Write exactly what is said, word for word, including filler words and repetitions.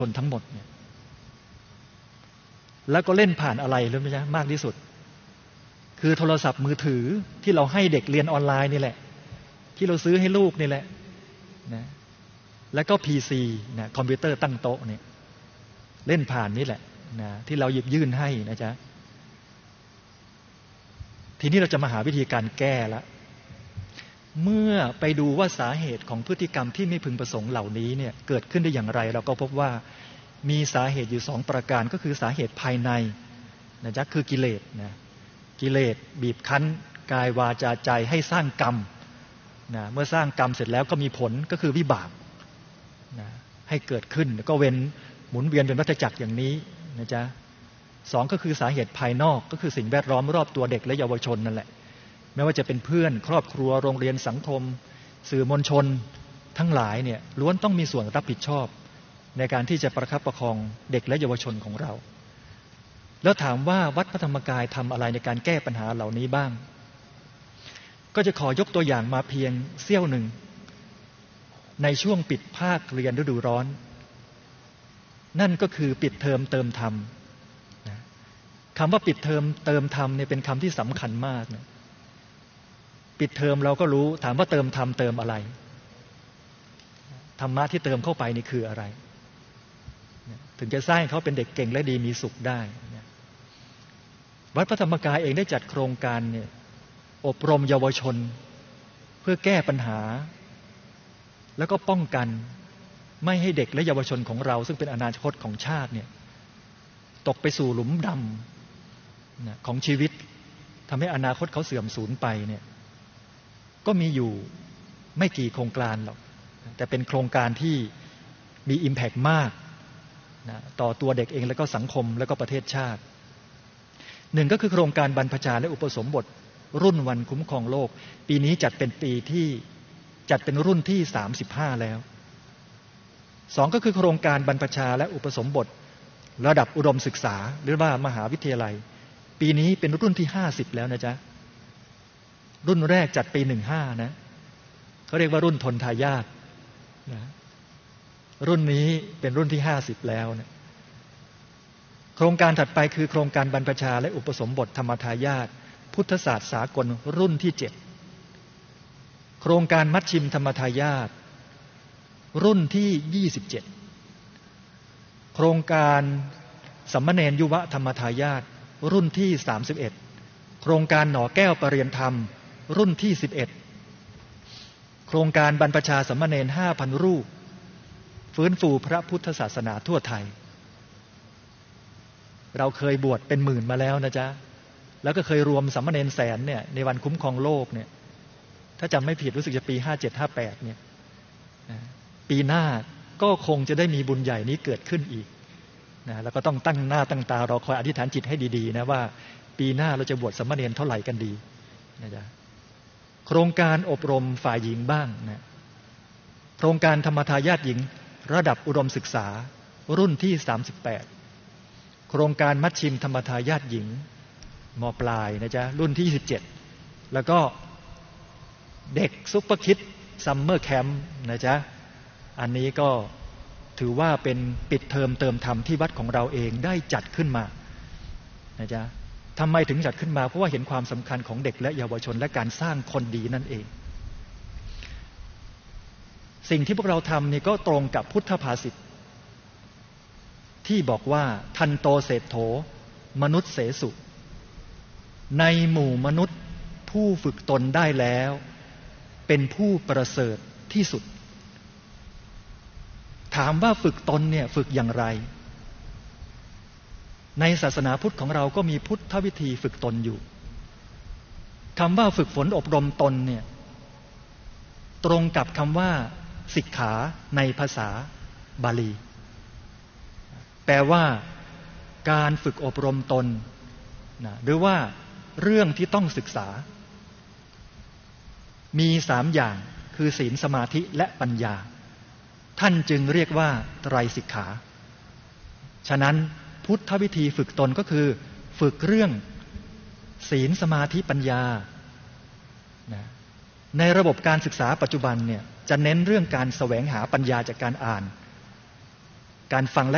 คนทั้งหมดเนี่ยแล้วก็เล่นผ่านอะไรรู้ไหมจ๊ะมากที่สุดคือโทรศัพท์มือถือที่เราให้เด็กเรียนออนไลน์นี่แหละที่เราซื้อให้ลูกนี่แหละนะแล้วก็ พี ซี นะคอมพิวเตอร์ตั้งโต๊ะเนี่ยเล่นผ่านนี่แหละนะที่เราหยิบยื่นให้นะจ๊ะทีนี้เราจะมาหาวิธีการแก้ละเมื่อไปดูว่าสาเหตุของพฤติกรรมที่ไม่พึงประสงค์เหล่านี้เนี่ยเกิดขึ้นได้อย่างไรเราก็พบว่ามีสาเหตุอยู่สองประการก็คือสาเหตุภายในนะจ๊ะคือกิเลสนะกิเลสบีบคั้นกายวาจาใจให้สร้างกรรมนะเมื่อสร้างกรรมเสร็จแล้วก็มีผลก็คือวิบากนะให้เกิดขึ้นก็เว้นหมุนเวียนเป็นวัฏจักรอย่างนี้นะจ๊ะสองก็คือสาเหตุภายนอกก็คือสิ่งแวดล้อมรอบตัวเด็กและเยาวชนนั่นแหละไม่ว่าจะเป็นเพื่อนครอบครัวโรงเรียนสังคมสื่อมวลชนทั้งหลายเนี่ยล้วนต้องมีส่วนรับผิดชอบในการที่จะประคับประคองเด็กและเยาวชนของเราแล้วถามว่าวัดพระธรรมกายทำอะไรในการแก้ปัญหาเหล่านี้บ้างก็จะขอยกตัวอย่างมาเพียงเสี้ยวหนึ่งในช่วงปิดภาคเรียนฤดูร้อนนั่นก็คือปิดเทอมเติมธรรมคำว่าปิดเทอมเติมธรรมเนี่ยเป็นคำที่สำคัญมากนะปิดเทอมเราก็รู้ถามว่าเติมธรรมเติมอะไรธรรมะที่เติมเข้าไปนี่คืออะไรถึงจะสร้างเขาเป็นเด็กเก่งและดีมีสุขได้วัดพระธรรมกายเองได้จัดโครงการเนี่ยอบรมเยาวชนเพื่อแก้ปัญหาแล้วก็ป้องกันไม่ให้เด็กและเยาวชนของเราซึ่งเป็นอนาคตของชาติเนี่ยตกไปสู่หลุมดำของชีวิตทำให้อนาคตเขาเสื่อมสูญไปเนี่ยก็มีอยู่ไม่กี่โครงการหรอกแต่เป็นโครงการที่มี impact มากนะต่อตัวเด็กเองแล้วก็สังคมแล้วก็ประเทศชาติหนึ่งก็คือโครงการบรรพชาและอุปสมบทรุ่นวันคุ้มครองโลกปีนี้จัดเป็นปีที่จัดเป็นรุ่นที่สามสิบห้าแล้วสองก็คือโครงการบรรพชาและอุปสมบทระดับอุดมศึกษาหรือว่ามหาวิทยาลัยปีนี้เป็นรุ่นที่ห้าสิบแล้วนะจ๊ะรุ่นแรกจัดปีหนึ่งห้านะเขาเรียกว่ารุ่นทนทายาทนะรุ่นนี้เป็นรุ่นที่ห้าสิบแล้วนะโครงการถัดไปคือโครงการบรรพชาและอุปสมบทธรรมทายาทพุทธศาสตร์สากลรุ่นที่เจ็ดโครงการมัชชิมธรรมทายาทรุ่นที่ยี่สิบเจ็ดโครงการสัมมเนรยุวธรรมทายาทรุ่นที่สามสิบเอ็ดโครงการหน่อแก้วปรริยนธรรมรุ่นที่สิบเอ็ดโครงการบรรพชาสัมมเนร ห้าพัน รูปฟื้นฟูพระพุทธศาสนาทั่วไทยเราเคยบวชเป็นหมื่นมาแล้วนะจ๊ะแล้วก็เคยรวมสัมมเนรแสนเนี่ยในวันคุ้มครองโลกเนี่ยถ้าจำไม่ผิดรู้สึกจะปีห้าเจ็ด ห้าแปดเนี่ยปีหน้าก็คงจะได้มีบุญใหญ่นี้เกิดขึ้นอีกนะแล้วก็ต้องตั้งหน้าตั้งตารอคอยอธิษฐานจิตให้ดีๆนะว่าปีหน้าเราจะบวชสัมมเนรเท่าไหร่กันดีนะจ๊ะโครงการอบรมฝ่ายหญิงบ้างนะโครงการธรรมทายาทหญิงระดับอุดมศึกษารุ่นที่สามสิบแปดโครงการมัชชิมธรรมทายาทหญิงม.ปลายนะจ๊ะรุ่นที่ยี่สิบเจ็ดแล้วก็เด็กซุปเปอร์คิดซัมเมอร์แคมป์นะจ๊ะอันนี้ก็ถือว่าเป็นปิดเทอมเติมธรรมที่วัดของเราเองได้จัดขึ้นมานะจ๊ะทำไมถึงจัดขึ้นมาเพราะว่าเห็นความสำคัญของเด็กและเยาวชนและการสร้างคนดีนั่นเองสิ่งที่พวกเราทำนี่ก็ตรงกับพุทธภาษิตที่บอกว่าทันโตเศรษโธมนุษย์เสสุในหมู่มนุษย์ผู้ฝึกตนได้แล้วเป็นผู้ประเสริฐที่สุดถามว่าฝึกตนเนี่ยฝึกอย่างไรในศาสนาพุทธของเราก็มีพุทธวิธีฝึกตนอยู่คำว่าฝึกฝนอบรมตนเนี่ยตรงกับคำว่าสิกขาในภาษาบาลีแปลว่าการฝึกอบรมตนนะหรือว่าเรื่องที่ต้องศึกษามีสามอย่างคือศีลสมาธิและปัญญาท่านจึงเรียกว่าไตรสิกขาฉะนั้นพุทธวิธีฝึกตนก็คือฝึกเรื่องศีลสมาธิปัญญานะในระบบการศึกษาปัจจุบันเนี่ยจะเน้นเรื่องการแสวงหาปัญญาจากการอ่านการฟังและ